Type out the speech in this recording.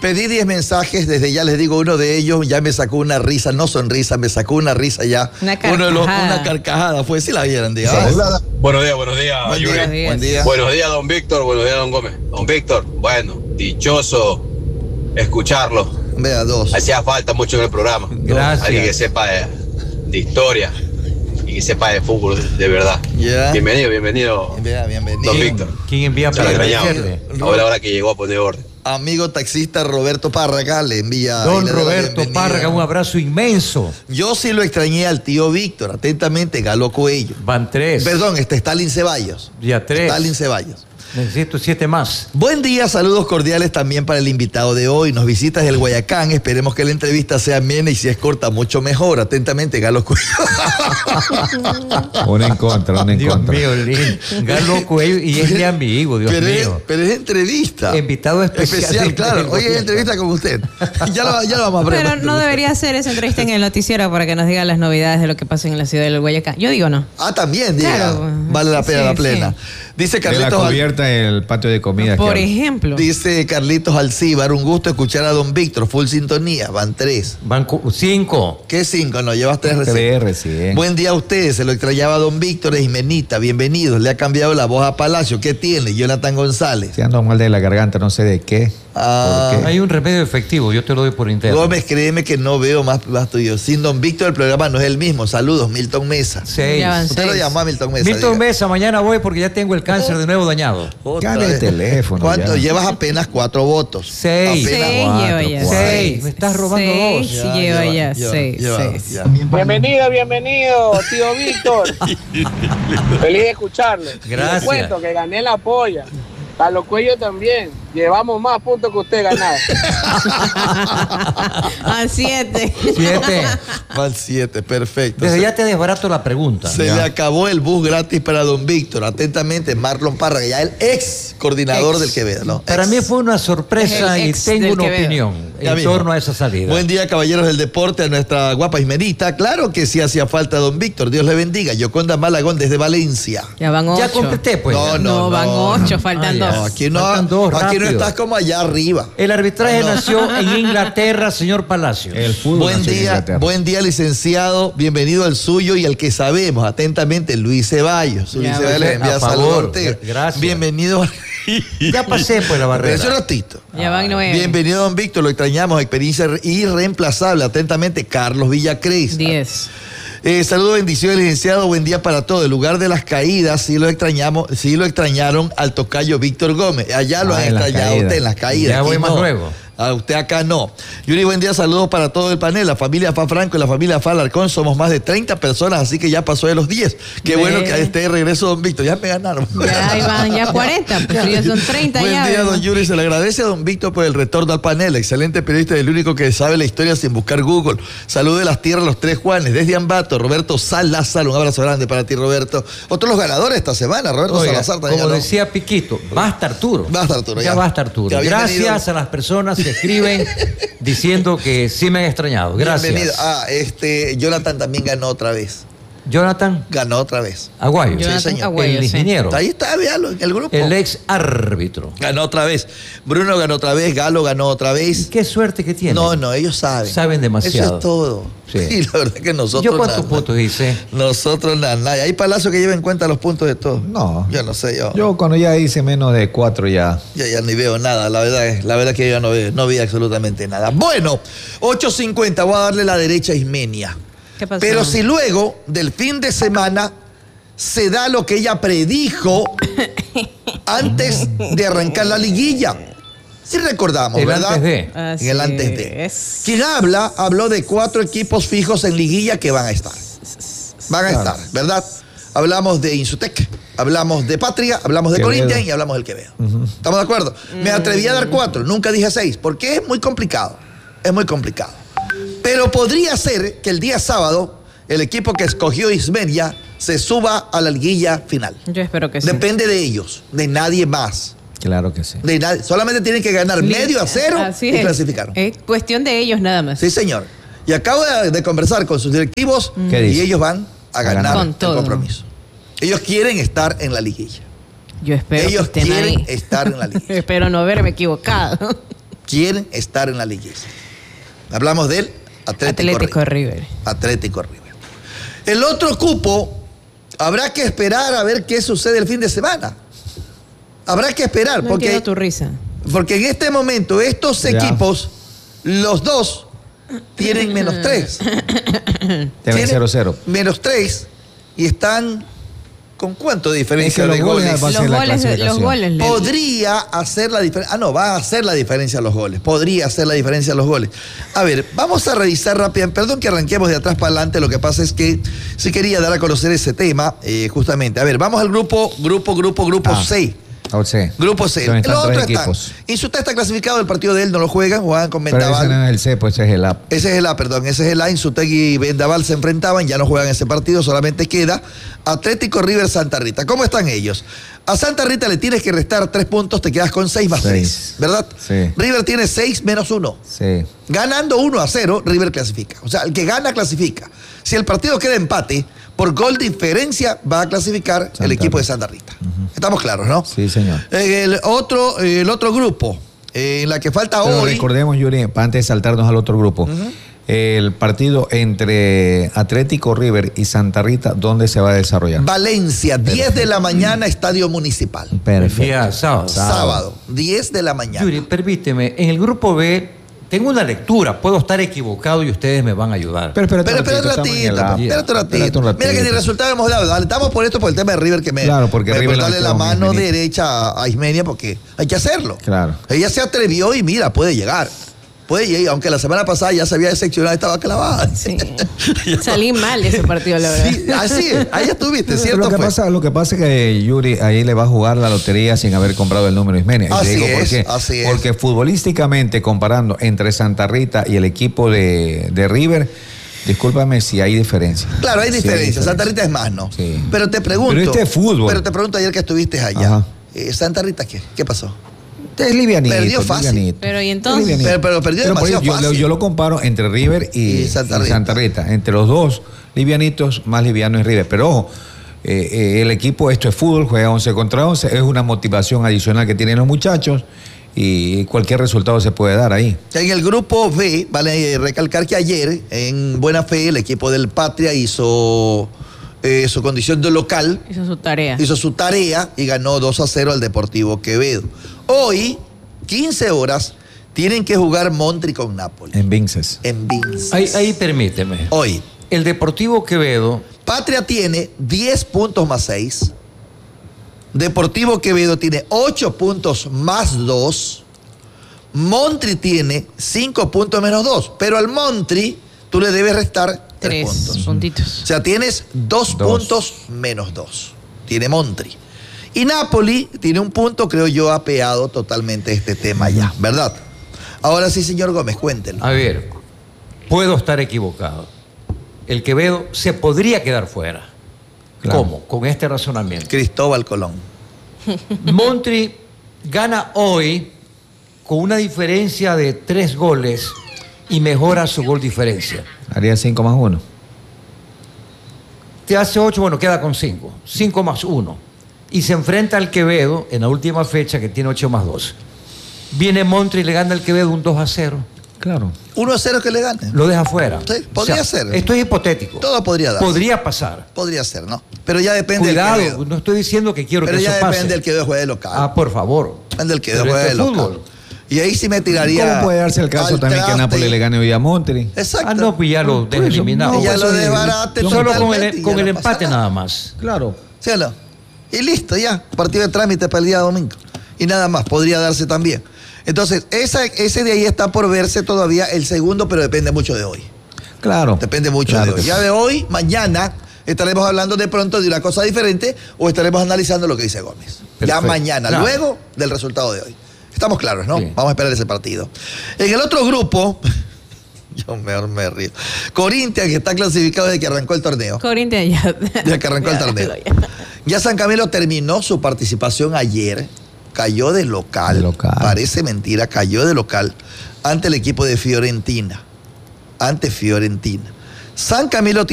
Pedí 10 mensajes, desde ya les digo, uno de ellos ya me sacó una risa, no sonrisa, me sacó una risa ya. Una carcajada fue, si la vieron, digamos. Buenos días, Buen día. Buenos días, don Víctor, buenos días, don Gómez. Don Víctor, bueno, dichoso escucharlo. Vea, dos. Hacía falta mucho en el programa. Gracias. Alguien que sepa de historia y que sepa de fútbol, de verdad. Yeah. Bienvenido. Bienvenido. Don Víctor. ¿Quién envía Se lo para extrañaba. agradecerle? Ahora que llegó a poner orden. Amigo taxista Roberto Párraga le envía. Don le da la Roberto bienvenida. Párraga, un abrazo inmenso. Yo sí lo extrañé al tío Víctor. Atentamente, Galo Coello. Van 3. Perdón, Stalin Ceballos. Ya 3. Stalin Ceballos. Necesito 7 más. Buen día, saludos cordiales también para el invitado de hoy. Nos visita desde el Guayacán. Esperemos que la entrevista sea amena y si es corta, mucho mejor. Atentamente, Galo Coello. Una en contra. Dios mío, Lin. Galo Cuello, y es mi amigo, Dios mío. Pero es entrevista. Invitado especial. Claro. Hoy es entrevista con usted. ya lo vamos a ver. Pero no debería ser esa entrevista en el noticiero para que nos diga las novedades de lo que pasa en la ciudad del Guayacán. Yo digo no. Ah, también, diga. Claro. Vale la pena Sí, la plena. sí. Dice De la Carlitos. cubierta en el patio de comida. Por ejemplo. Dice Carlitos Alcíbar, un gusto escuchar a don Víctor, full sintonía, van 3. Van 5. ¿Qué 5? No, llevas 3 recién. 3 recién. Buen día a ustedes, se lo extrañaba a don Víctor e Ismenita, bienvenidos, le ha cambiado la voz a Palacio, ¿qué tiene? Jonathan González. Si ando mal de la garganta, no sé de qué. Ah, ¿Por qué? Hay un remedio efectivo, yo te lo doy por interno. Gómez, créeme que no veo más tuyo. Sin don Víctor el programa no es el mismo. Saludos, Milton Mesa. 6. Ya van Usted lo 6. llamó a Milton Mesa. Milton diga. Mesa, mañana voy porque ya tengo el cáncer de nuevo dañado. Otra Cambia el vez. teléfono. ¿Cuánto? ya. Llevas apenas 4 votos. 6. Apenas 6 cuatro, lleva ya. cuatro. 6. Me estás robando 6 2. Ya, lleva ya. lleva, 6. lleva, ya. Bienvenido, tío Víctor. Feliz de escucharle. Gracias. Les cuento que gané la polla. Carlos Cuello también. Llevamos más puntos que usted ganado. A 7. 7. Van 7, perfecto. Desde ya te desbarato la pregunta. Se le acabó el bus gratis para don Víctor. Atentamente, Marlon Párraga, ya el ex coordinador del Quevedo, ¿no? Para Ex. mí fue una sorpresa Es el y ex tengo del una Quevedo. opinión Ya en mismo. torno a esa salida. Buen día, caballeros del deporte, a nuestra guapa Ismerita. Claro que sí hacía falta don Víctor, Dios le bendiga. Yoconda Malagón desde Valencia. Ya van 8. Ya completé, pues. No, van 8, faltan ya. 2. No, aquí no, Faltan dos, aquí no rápido. estás como allá arriba. El arbitraje No. nació en Inglaterra, señor Palacios. El fútbol nació en Inglaterra. Buen día, licenciado. Bienvenido al suyo y al que sabemos. Atentamente, Luis Ceballos. Luis Ceballos les envía a saludos a favor. usted. Gracias. Bienvenido. Ya pasé por la barrera. Eso no, Tito. Ya van 9. Bienvenido, don Víctor. Lo extrañamos. Experiencia irreemplazable. Atentamente, Carlos Villacrés. 10. Saludos, bendiciones, licenciado. Buen día para todos. En lugar de las caídas, sí lo extrañaron al tocayo Víctor Gómez. Allá lo han en las extrañado caídas. usted en las caídas. Ya Aquí voy más no. luego. A usted acá no. Yuri, buen día, saludos para todo el panel. La familia Fa Franco y la familia Fa Alarcón somos más de 30 personas, así que ya pasó de los 10. Qué Ve. bueno que esté de regreso, don Víctor. Ya me ganaron. Ya ahí van ya 40, pues ya son 30 Buen ya. día, ¿verdad? don Yuri. Se le agradece a don Víctor por el retorno al panel. Excelente periodista, el único que sabe la historia sin buscar Google. Saludos de las tierras, los 3 Juanes. Desde Ambato, Roberto Salazar. Un abrazo grande para ti, Roberto. Otros los ganadores esta semana. Roberto Oiga, Salazar también como ganó. decía Piquito, basta Arturo. Basta, Arturo, Ya ya. basta Arturo. Ya, bienvenido. Gracias a las personas que escriben diciendo que sí me han extrañado. Gracias. Bienvenido. Jonathan también ganó otra vez. Jonathan Ganó otra vez. Aguayo. Jonathan señor. Aguayo, El sí. ingeniero. Ahí está, véalo, en el grupo. El ex árbitro. Ganó otra vez. Bruno ganó otra vez. Galo ganó otra vez. Qué suerte que tiene. No, ellos saben. Saben demasiado. Eso es todo. Sí. Y la verdad que nosotros. ¿Yo cuántos nada. puntos hice? Nosotros nada. Hay Palacio que lleva en cuenta los puntos de todos. No. Yo no sé, Yo cuando ya hice menos de 4 ya. Ya ni veo nada. La verdad que yo no vi absolutamente nada. Bueno, 8:50. Voy a darle la derecha a Ismenia. ¿Qué pasó? Pero si luego del fin de semana se da lo que ella predijo antes de arrancar la liguilla. Sí recordamos, El ¿verdad? antes de. Así En el antes de. es. Quien habló de 4 equipos fijos en liguilla que van a estar. Van a estar, ¿verdad? Hablamos de Insutec, hablamos de Patria, hablamos de Quevedo. Corinthians y hablamos del Quevedo. ¿Estamos de acuerdo? Me atreví a dar 4, nunca dije 6, porque es muy complicado. Es muy complicado. Pero podría ser que el día sábado el equipo que escogió Ismenia se suba a la liguilla final. Yo espero que sí. Depende de ellos, de nadie más. Claro que sí. De nadie. Solamente tienen que ganar medio a 0 Así y es. clasificaron. Es cuestión de ellos nada más. Sí, señor. Y acabo de conversar con sus directivos ¿Qué y dice? ellos van a ganar Con el todo. compromiso. Ellos quieren estar en la liguilla. Yo espero Ellos que estén quieren ahí. estar en la liguilla. Espero no haberme equivocado. quieren estar en la liguilla. Hablamos del Atlético River. Atlético River. El otro cupo, habrá que esperar a ver qué sucede el fin de semana. Habrá que esperar. No entiendo tu risa. Porque en este momento estos equipos, los dos, tienen -3. Tienen 0-0. -3 y están ¿con cuánto de diferencia de goles? Los goles. Podría hacer la diferencia. Va a hacer la diferencia los goles. Podría hacer la diferencia los goles. A ver, vamos a revisar rápidamente. Perdón que arranquemos de atrás para adelante. Lo que pasa es que sí quería dar a conocer ese tema, justamente. A ver, vamos al grupo C. Grupo C. Los otros están. Insulta está clasificado, el partido de él no lo juegan con Vendaval. Pero ese no es el C, pues ese es el A. Ese es el A. Insultegui y Vendaval se enfrentaban, ya no juegan ese partido, solamente queda Atlético River Santa Rita. ¿Cómo están ellos? A Santa Rita le tienes que restar 3 puntos, te quedas con 6 más 3, ¿verdad? Sí. River tiene 6 menos 1. Sí. Ganando 1-0, River clasifica. O sea, el que gana clasifica. Si el partido queda empate, por gol de diferencia va a clasificar el equipo de Santa Rita. Estamos claros, ¿no? Sí, señor. El otro grupo, en la que falta Pero hoy. recordemos, Yuri, antes de saltarnos al otro grupo, el partido entre Atlético River y Santa Rita, ¿dónde se va a desarrollar? Valencia, 10 de la mañana, Estadio Municipal. Perfecto. Día Sábado, 10 de la mañana. Yuri, permíteme, en el grupo B tengo una lectura, puedo estar equivocado y ustedes me van a ayudar. Pero espérate un ratito. Mira que ni resultado hemos dado. Estamos por esto, por el tema de River, que porque River darle la mano derecha a Ismenia, porque hay que hacerlo. Claro. Ella se atrevió y mira, puede llegar. Aunque la semana pasada ya se había decepcionado, estaba clavada. Sí. Salí mal de ese partido, la verdad. Sí, así es. Ahí estuviste, ¿cierto? Lo que pasa es que Yuri ahí le va a jugar la lotería sin haber comprado el número Ismenia. Así es. Porque futbolísticamente, comparando entre Santa Rita y el equipo de River, discúlpame si hay diferencia. Claro, hay diferencia. Santa Rita es más, ¿no? Sí. Pero te pregunto. Pero este es fútbol. Pero te pregunto ayer que estuviste allá. Santa Rita, ¿qué pasó? Es livianito. Perdió fácil. Livianito. Pero ¿y entonces? Pero perdió demasiado fácil. Yo lo comparo entre River y Santa Rita. Entre los dos livianitos, más liviano es River. Pero ojo, el equipo, esto es fútbol, juega 11 contra 11, es una motivación adicional que tienen los muchachos y cualquier resultado se puede dar ahí. En el grupo B, vale recalcar que ayer, en buena fe, el equipo del Patria hizo su condición de local. Hizo su tarea y ganó 2-0 al Deportivo Quevedo. Hoy, 15 horas, tienen que jugar Montri con Napoli. En Vinces. Ahí permíteme. Hoy. El Deportivo Quevedo. Patria tiene 10 puntos más 6. Deportivo Quevedo tiene 8 puntos más 2. Montri tiene 5 puntos menos 2. Pero al Montri tú le debes restar 3 puntitos. O sea, tienes 2 puntos menos 2. Tiene Montri. Y Napoli tiene 1 punto, creo yo, apeado totalmente este tema ya, ¿verdad? Ahora sí, señor Gómez, cuéntenlo. A ver, puedo estar equivocado. El Quevedo se podría quedar fuera. Claro. ¿Cómo? Con este razonamiento. Cristóbal Colón. Montri gana hoy con una diferencia de 3 goles y mejora su gol diferencia. Haría 5 más 1. Te hace 8, bueno, queda con 5. 5 más 1. Y se enfrenta al Quevedo en la última fecha que tiene 8 más 2. Viene Montri y le gana al Quevedo un 2-0. Claro. 1-0 que le gane. Lo deja fuera. Sí, podría ser. Esto es hipotético. Todo podría dar. Podría pasar. Podría ser, ¿no? Pero ya depende Cuidado, del Quevedo. No estoy diciendo que quiero que eso pase. Pero ya depende del Quevedo juegue de local. Ah, por favor. Depende del Quevedo juegue de local. Y ahí sí me tiraría. ¿Cómo puede darse el caso también que Nápoles le gane hoy a Montri? Exacto. No, pues ya lo deja eliminado. Y ya lo desbarate. Solo con el empate nada más. Claro. ¿Sí o no? Y listo, ya. Partido de trámite para el día domingo. Y nada más, podría darse también. Entonces, ese de ahí está por verse todavía el segundo, pero depende mucho de hoy. Claro. Depende mucho de hoy. Ya de hoy, mañana, estaremos hablando de pronto de una cosa diferente o estaremos analizando lo que dice Gómez. Perfecto. Ya mañana, claro. Luego del resultado de hoy. Estamos claros, ¿no? Sí. Vamos a esperar ese partido. En el otro grupo, yo me río. Corinthians, que está clasificado desde que arrancó el torneo. Corinthians ya. Desde que arrancó el torneo. Ya San Camilo terminó su participación ayer. Cayó de local. Parece mentira, cayó de local ante el equipo de Fiorentina. Ante Fiorentina. San Camilo